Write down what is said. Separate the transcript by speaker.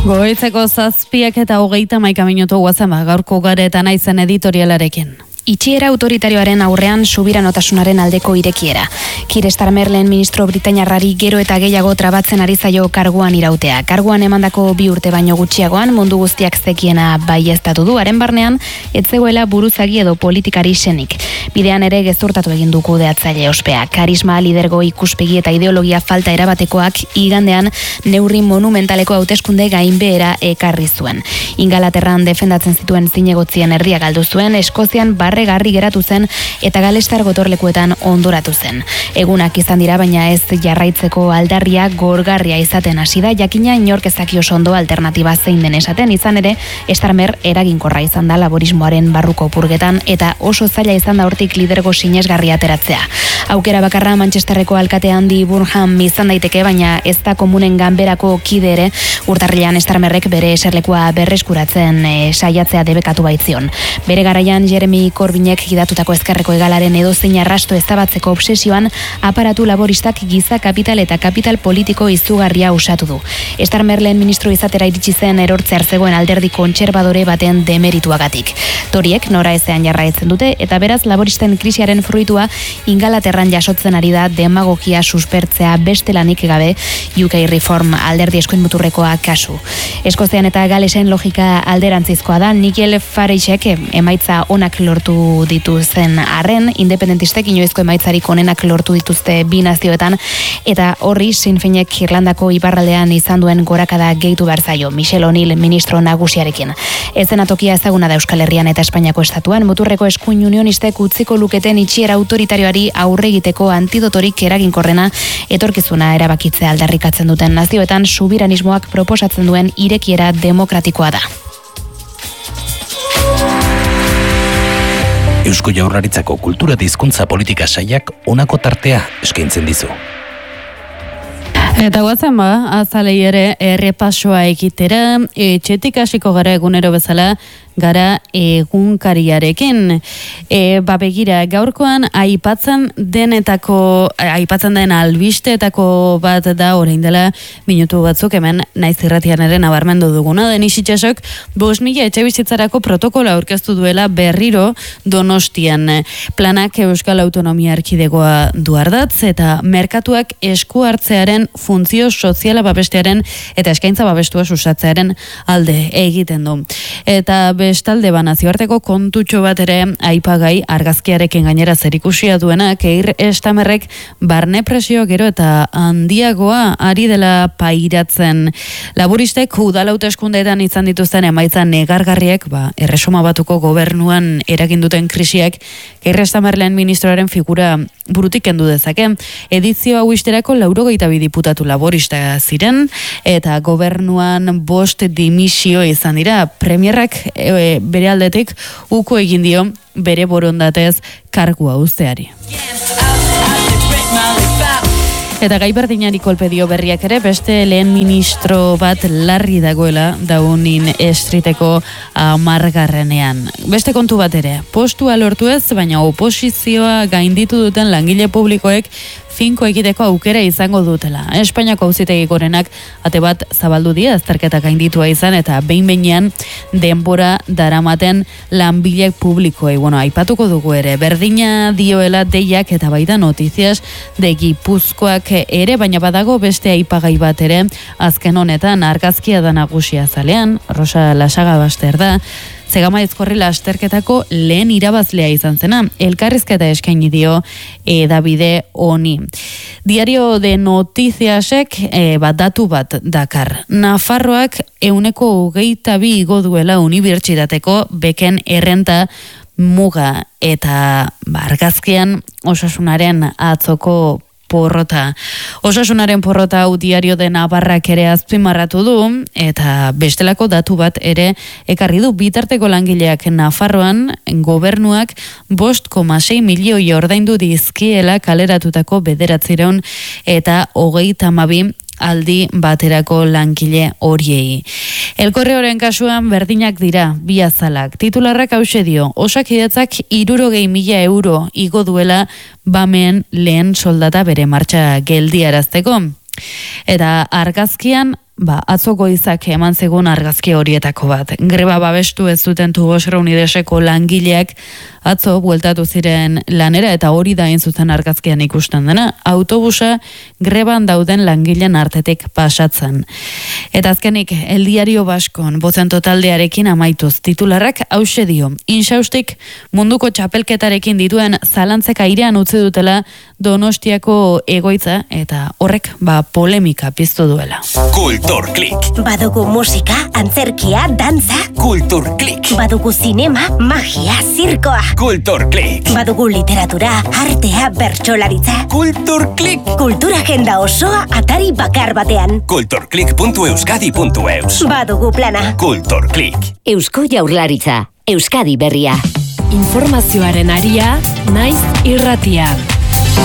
Speaker 1: Goitzeko 7 eta 30 minutu guazen gaurko Garetan Naizen editorialarekin.
Speaker 2: Itxiera autoritarioaren aurrean subiranotasunaren aldeko irekiera. Keir Starmer lehen ministro britainiarrari gero eta gehiago trabatzen ari zaio karguan irautea. Karguan emandako 2 urte baino gutxiagoan mundu guztiak zekiena baieztatu du, haren barnean ez zegoela buruzagi edo politikari senik. Bidean ere gezurtatu egin du kudeatzaile ospea. Karisma, lidergo, ikuspegi eta ideologia falta erabatekoak igandean neurri monumentaleko hauteskunde gainbehera ekarri zuen. Ingalaterran defendatzen zituen zinegotzien erdia galdu zuen, Eskozian barregarri geratu zen eta Galestar gotorlekuetan ondoratu zen. Egunak izan dira, baina ez jarraitzeko aldarria gorgarria izaten hasi da, jakina inork ezaki oso ondo alternatiba zein den esaten. Izan ere, Starmer eraginkorra izan da laborismoaren barruko purgetan eta oso zaila izan da hortik lidergo sinesgarria ateratzea. Aukera bakarra Manchesterreko alkate Andy Burnham izan daiteke, baina ez da komunen ganberako kide ere. Urtarrilean Starmerrek bere eserlekua berreskuratzen saiatzea debekatu baitzion. Bere garaian Jeremy Corbynek gidatutako ezkerreko hegalaren edozein arrasto ezabatzeko obsesioan aparatu laboristak giza kapital eta kapital politiko izugarria usatu du. Starmer lehen ministro izatera iritsi zen erortzear zegoen alderdi kontserbadore baten demerituagatik. Toriek nora ezean jarraitzen dute eta beraz laboristen krisiaren fruitua Ingalaterran jasotzen ari da demagogia suspertzea bestelanik gabe UK Reform alderdi eskuin muturrekoa kasu. Eskozian eta Galesen logika alderantzizkoa da. Nigel Farageek emaitza onak lortu dituzten arren, independentistek inoizko emaitzarik onenak lortu dituzte bi nazioetan, eta horri Sinn Féinek Irlandako iparraldean izan duen gorakada gehitu behar zaio, Michelle O'Neill ministro nagusiarekin. Ezenatokia ezaguna da Euskal Herrian eta Espainiako estatuan, muturreko eskuin unionistek utziko luketen itxiera autoritarioari aurre egiteko antidotorik eraginkorrena etorkizuna erabakitzea aldarrikatzen duten nazioetan subiranismoak proposatzen duen irekiera demokratikoa da.
Speaker 3: Eusko Jaurlaritzako kultura eta hizkuntza politika sailak honako tartea eskaintzen dizu.
Speaker 1: Eta guazen azalei ere errepasoa egitera, etxetik hasiko gara egunero bezala, gara egunkariarekin. Begira, gaurkoan aipatzen den albisteetako bat da orain dela minutu batzuk hemen naiz irratian ere nabarmendu duguna. Denis Itxasok 5.000 etxebizitzarako protokola aurkeztu duela berriro Donostian. Planak Euskal Autonomia Erkidegoa du ardatz eta merkatuak esku hartzearen funtzio soziala babestearen eta eskaintza babestua sustatzearen alde egiten du. Eta bestalde nazioarteko kontutxo bat ere aipagai argazkiarekin gainera zerikusia duena, Keir Starmerrek barne presio gero eta handiagoa ari dela pairatzen. Laboristek udal hauteskundeetan izan dituzten emaitza negargarriek, Erresuma Batuko gobernuan eragin duten krisiak Keir Starmer lehen ministroaren figura burutik kendu dezake. Edizio hau isterako 82 diputatu laborista ziren eta gobernuan 5 dimisio izan dira. Premierrak bere aldetik uko egin dio bere borondatez kargua uzteari. Eta gai berdinari kolpe dio berriak ere, beste lehen ministro bat larri dagoela Downing Streeteko 10. Beste kontu bat ere, postua lortu ez, baina oposizioa gainditu duten langile publikoek finko egiteko aukera izango dutela. Espainiako auzitegi gorenak ate bat zabaldu die azterketa gainditua izan eta behin-behinean denbora daramaten lanbile publikoei. Aipatuko dugu ere, berdina dioela Deiak eta baita Notizias de Gipuzkoak ere, baina badago beste aipagai bat ere, azken honetan argazkia da nagusia zalean, Rosa Lasaga Baster da, Zegama Ezkorri lasterketako lehen irabazlea izan zena, elkarrizketa eskaini dio Davide honi. Diario de Notiziasek datu bat dakar. Nafarroak 122 igo duela unibertsitateko beken errenta muga eta argazkian Osasunaren atzoko porrota. Osasunaren porrota hau Diario de Navarrak ere azpimarratu du eta bestelako datu bat ere ekarri du. Bitarteko langileak Nafarroan gobernuak 5,6 milioi ordaindu dizkiela kaleratutako 900 eta 32 aldi baterako langile horiei. El Correoren kasuan berdinak dira, bi azalak. Titularrak hause dio, Osakidetzak 60.000 euro igo duela bamen lehen soldata bere martxa geldiarazteko. Eta argazkian atzoko izak eman zegoen argazki horietako bat. Greba babestu ez duten Tubosra Unideseko langileak atzo bueltatu ziren lanera eta hori da zuzen argazkian ikusten dena. Autobusa greban dauden langileen artetik pasatzen. Eta azkenik, El Diario Baskon bozen totaldearekin amaituz titularrak hause dio. Insaustik munduko txapelketarekin dituen zalantzek airean utzi dutela Donostiako egoitza eta horrek polemika piztu duela.
Speaker 4: Kulturklik.
Speaker 5: Badugu musika, antzerkia, dantza.
Speaker 4: Kulturklik.
Speaker 5: Badugu zinema, magia, zirkoa.
Speaker 4: Kulturklik.
Speaker 5: Badugu literatura, artea, bertsolaritza.
Speaker 4: Kulturklik.
Speaker 5: Kultura agenda osoa atari bakar batean.
Speaker 4: Kulturklik.euskadi.eus.
Speaker 5: Badugu plana.
Speaker 4: Kulturklik.
Speaker 6: Eusko Jaurlaritza, Euskadi Berria.
Speaker 7: Informazioaren aria, naiz irratia.